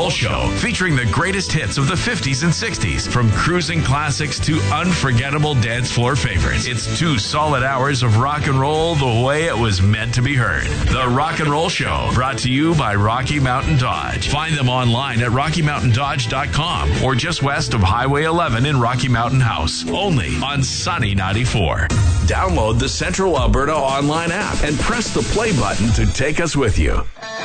Roll Show, featuring the greatest hits of the 50s and 60s, from cruising classics to unforgettable dance floor favorites. It's 2 solid hours of rock and roll the way it was meant to be heard. The Rock and Roll Show, brought to you by Rocky Mountain Dodge. Find them online at RockyMountainDodge.com or just west of Highway 11 in Rocky Mountain House. Only on Sunny 94. Download the Central Alberta online app and press the play button to take us with you.